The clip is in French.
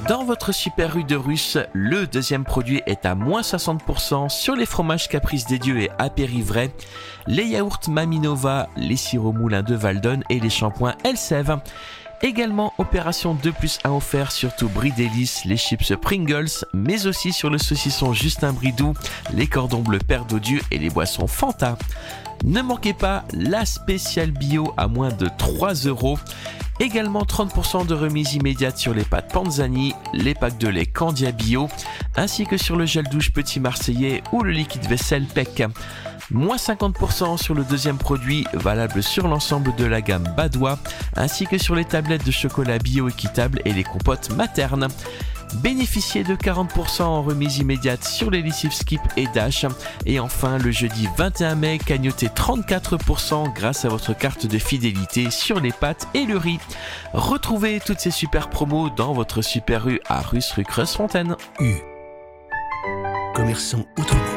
Dans votre Super U de Russe, le deuxième produit est à moins 60% sur les fromages Caprice des Dieux et Apérivray, les yaourts Maminova, les sirops moulins de Valdonne et les shampoings Elseve. Également opération 2+1 offert sur tout Brie Délice, les chips Pringles, mais aussi sur le saucisson Justin Bridou, les cordons bleus Père d'Odieu et les boissons Fanta. Ne manquez pas la spéciale bio à moins de 3 €. Également 30% de remise immédiate sur les pâtes Panzani, les packs de lait Candia Bio, ainsi que sur le gel douche Petit Marseillais ou le liquide vaisselle PEC. Moins 50% sur le deuxième produit, valable sur l'ensemble de la gamme Badois, ainsi que sur les tablettes de chocolat bio équitable et les compotes maternes. Bénéficiez de 40% en remise immédiate sur les lessives Skip et Dash. Et enfin, le jeudi 21 mai, cagnotez 34% grâce à votre carte de fidélité sur les pâtes et le riz. Retrouvez toutes ces super promos dans votre Super U à Russe rue Creuse-Fontaine. U. Commerçant outre-mer.